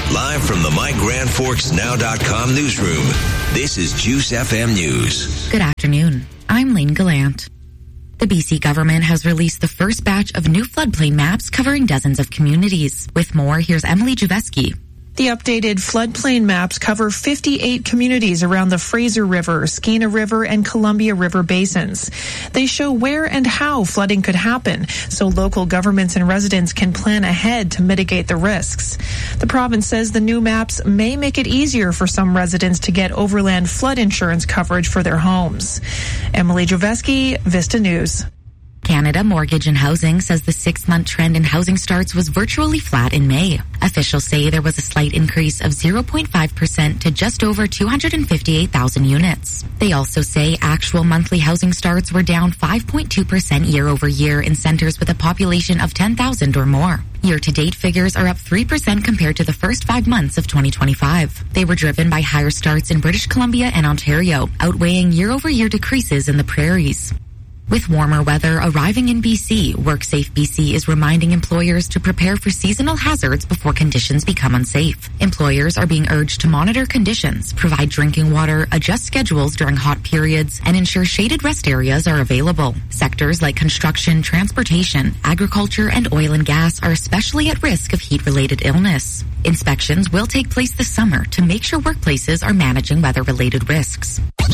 Live from the MyGrandForksNow.com newsroom, this is Juice FM News. Good afternoon. I'm Lane Gallant. The BC government has released the first batch of new floodplain maps covering dozens of communities. With more, here's Emily Juvesky. The updated floodplain maps cover 58 communities around the Fraser River, Skeena River, and Columbia River basins. They show where and how flooding could happen, so local governments and residents can plan ahead to mitigate the risks. The province says the new maps may make it easier for some residents to get overland flood insurance coverage for their homes. Emily Jovesky, Vista News. Canada Mortgage and Housing says the 6-month trend in housing starts was virtually flat in May. Officials say there was a slight increase of 0.5% to just over 258,000 units. They also say actual monthly housing starts were down 5.2% year over year in centres with a population of 10,000 or more. Year-to-date figures are up 3% compared to the first 5 months of 2025. They were driven by higher starts in British Columbia and Ontario, outweighing year-over-year decreases in the prairies. With warmer weather arriving in BC, WorkSafe BC is reminding employers to prepare for seasonal hazards before conditions become unsafe. Employers are being urged to monitor conditions, provide drinking water, adjust schedules during hot periods, and ensure shaded rest areas are available. Sectors like construction, transportation, agriculture, and oil and gas are especially at risk of heat-related illness. Inspections will take place this summer to make sure workplaces are managing weather-related risks.